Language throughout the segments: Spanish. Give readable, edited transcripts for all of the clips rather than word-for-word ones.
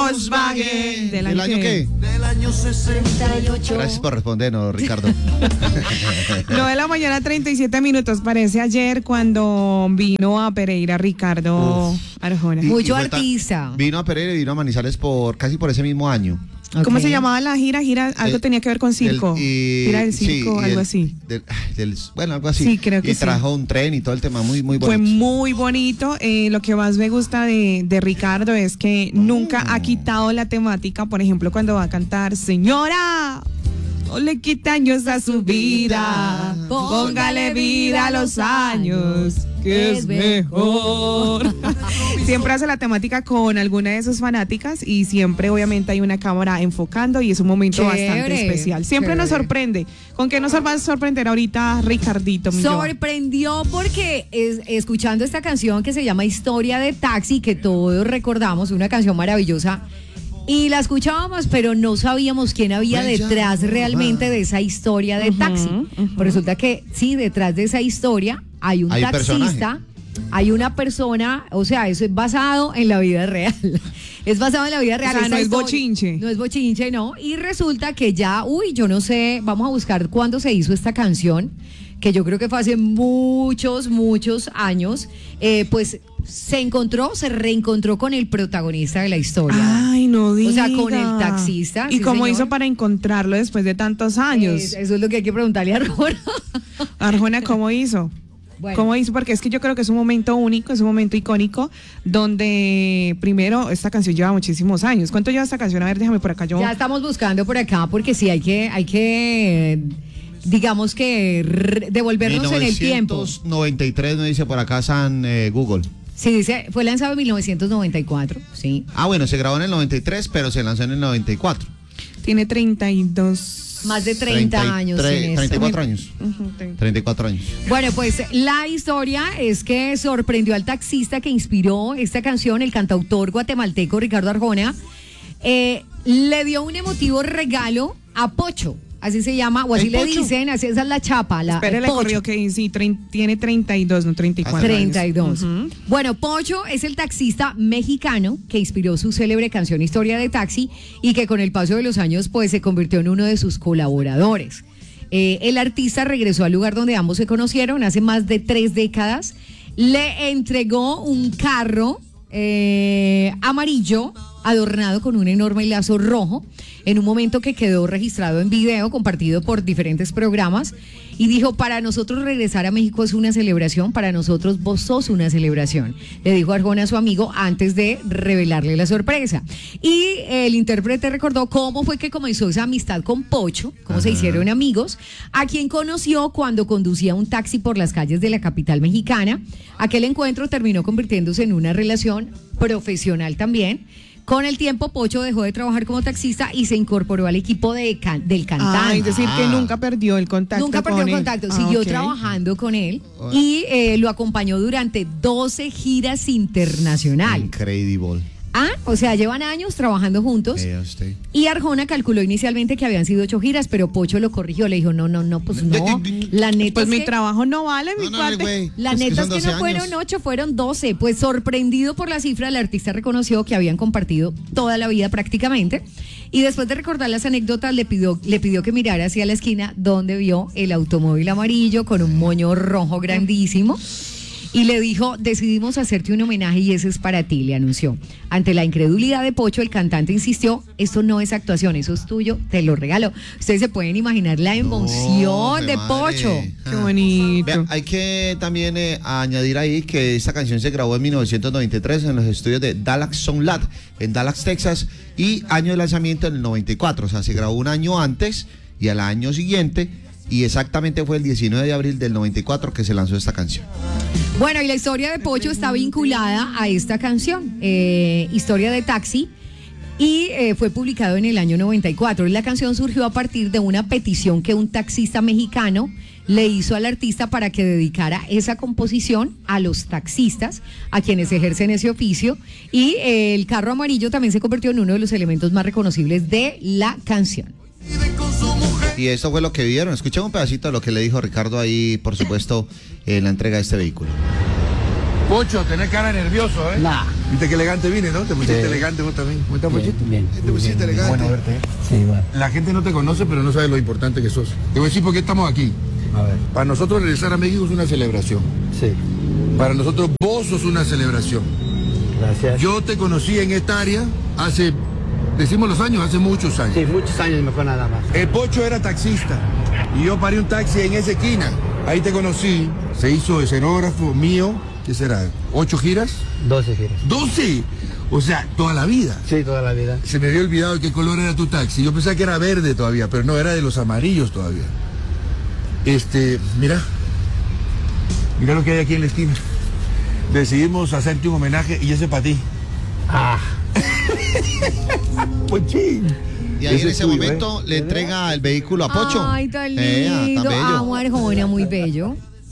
Volkswagen. ¿Del año qué? Del año 68. Gracias por respondernos, Ricardo. 9 de la mañana, 37 minutos. Parece ayer cuando vino a Pereira Ricardo Arjona. Mucho fue artista. Vino a Pereira y vino a Manizales casi por ese mismo año. ¿Cómo Ok. se llamaba la gira? Algo tenía que ver con circo. Gira del circo, algo así. Bueno, algo así. Sí, creo que y sí. trajo un tren y todo el tema muy bonito. Fue muy bonito. Lo que más me gusta de Ricardo es que nunca ha quitado la temática. Por ejemplo, cuando va a cantar, señora, no le quita años a su vida, póngale vida a los años, que es mejor. Siempre hace la temática con alguna de sus fanáticas y siempre obviamente hay una cámara enfocando y es un momento Chévere, bastante especial. Siempre nos chévere. sorprende. ¿Con qué nos va a sorprender ahorita Ricardito? mi Joa? Sorprendió porque escuchando esta canción que se llama Historia de Taxi, que todos recordamos, una canción maravillosa, y la escuchábamos, pero no sabíamos quién había detrás realmente de esa historia de Taxi. Pues resulta que sí, detrás de esa historia hay un taxista, hay una persona, o sea, eso es basado en la vida real. Es basado en la vida real. O sea, esta no es historia. bochinche. No es bochinche, no. Y resulta que ya, yo no sé, vamos a buscar cuándo se hizo esta canción, que yo creo que fue hace muchos años, pues se reencontró con el protagonista de la historia. Ay, no diga. O sea, con el taxista. ¿Y sí, cómo señor. hizo para encontrarlo después de tantos años? Eso es lo que hay que preguntarle a Arjona. Arjona, ¿cómo hizo? Bueno. ¿Cómo hizo? Porque es que yo creo que es un momento único, es un momento icónico, donde primero esta canción lleva muchísimos años. ¿Cuánto lleva esta canción? A ver, déjame por acá. Ya estamos buscando por acá porque sí, hay que digamos que devolvernos en el tiempo. 1993 me dice por acá Google. Sí, dice, fue lanzado en 1994, sí. Bueno, se grabó en el 93, pero se lanzó en el 94. Tiene 32. Más de 30 años. en esto. 34 años. Ujú, 34 años. Bueno, pues la historia es que sorprendió al taxista que inspiró esta canción, el cantautor guatemalteco Ricardo Arjona. Le dio un emotivo regalo a Pocho, así se llama, o así ¿El le Pocho? dicen, así esa es la chapa. Espere, le Pocho. corrió que sí, tiene 32, no 34 años. 32. Ujú. Bueno, Pocho es el taxista mexicano que inspiró su célebre canción Historia de Taxi y que con el paso de los años pues se convirtió en uno de sus colaboradores. El artista regresó al lugar donde ambos se conocieron hace más de 3 décadas. Le entregó un carro amarillo adornado con un enorme lazo rojo en un momento que quedó registrado en video, compartido por diferentes programas, y dijo, para nosotros regresar a México es una celebración, para nosotros vos sos una celebración, le dijo Arjona a su amigo antes de revelarle la sorpresa. Y el intérprete recordó cómo fue que comenzó esa amistad con Pocho, cómo se hicieron amigos, a quien conoció cuando conducía un taxi por las calles de la capital mexicana. Aquel encuentro terminó convirtiéndose en una relación profesional también. Con el tiempo, Pocho dejó de trabajar como taxista y se incorporó al equipo del cantante. Es decir, que nunca perdió el contacto. Nunca perdió con él. contacto, siguió ok. trabajando con él y lo acompañó durante 12 giras internacionales. Incredible. O sea, llevan años trabajando juntos. Usted. Y Arjona calculó inicialmente que habían sido 8 giras, pero Pocho lo corrigió, le dijo, no, pues no. La neta Pues es mi que- trabajo no vale, mi cuate. güey. La Es que neta son es que no 12 fueron años. 8, fueron 12. Pues sorprendido por la cifra, el artista reconoció que habían compartido toda la vida prácticamente. Y después de recordar las anécdotas, le pidió que mirara hacia la esquina donde vio el automóvil amarillo con un moño rojo grandísimo. Y le dijo, decidimos hacerte un homenaje y ese es para ti, le anunció. Ante la incredulidad de Pocho, el cantante insistió, esto no es actuación, eso es tuyo, te lo regalo. Ustedes se pueden imaginar la emoción de Pocho. Qué bonito. Vea, hay que también añadir ahí que esta canción se grabó en 1993 en los estudios de Dallas Sound Lab en Dallas, Texas, y año de lanzamiento en el 94, o sea, se grabó un año antes y al año siguiente, y exactamente fue el 19 de abril del 94 que se lanzó esta canción. Bueno, y la historia de Pocho está vinculada a esta canción, Historia de Taxi, y fue publicado en el año 94. Y la canción surgió a partir de una petición que un taxista mexicano le hizo al artista para que dedicara esa composición a los taxistas, a quienes ejercen ese oficio, y el carro amarillo también se convirtió en uno de los elementos más reconocibles de la canción. Y esto fue lo que vieron. Escuchen un pedacito de lo que le dijo Ricardo ahí, por supuesto, en la entrega de este vehículo. Pocho, tenés cara de nervioso, ¿eh? Nah. Viste qué elegante vine, ¿no? Te pusiste Sí. elegante vos también. ¿Cómo estás, Pochito? Bien. Te pusiste elegante. Bueno verte, ¿eh? Sí, bueno. La gente no te conoce, pero no sabe lo importante que sos. Te voy a decir por qué estamos aquí. A ver. Para nosotros regresar a México es una celebración. Sí. Para nosotros vos sos una celebración. Gracias. Yo te conocí en esta área hace, decimos los años, hace muchos años. Sí, muchos años mejor nada más. El Pocho era taxista y yo paré un taxi en esa esquina. Ahí te conocí, se hizo escenógrafo mío, ¿qué será? ¿8 giras? 12 giras. ¡12! O sea, toda la vida. Sí, toda la vida. Se me había olvidado de qué color era tu taxi. Yo pensaba que era verde todavía, pero no, era de los amarillos todavía. Mira lo que hay aquí en la esquina. Decidimos hacerte un homenaje y ese para ti. Ah. Pochín. Y ahí Ese en es ese tuyo, momento le entrega el vehículo a Pocho. Ay, tan Tan lindo. bello. Amo a Arjona, muy bello.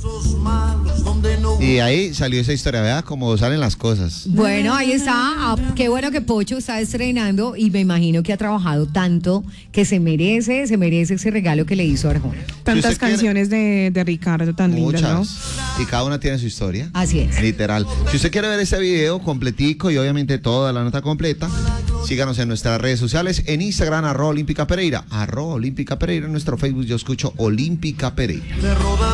Y ahí salió esa historia, ¿verdad? Como salen las cosas. Bueno, ahí está. Ah, qué bueno que Pocho está estrenando y me imagino que ha trabajado tanto que se merece ese regalo que le hizo Arjona. Tantas usted quiere- canciones de Ricardo tan lindas, ¿no? Muchas. Y cada una tiene su historia. Así es. Literal. Si usted quiere ver este video completico y obviamente toda la nota completa, síganos en nuestras redes sociales, en Instagram, @Olímpica Pereira, @Olímpica Pereira, en nuestro Facebook, yo escucho Olímpica Pereira.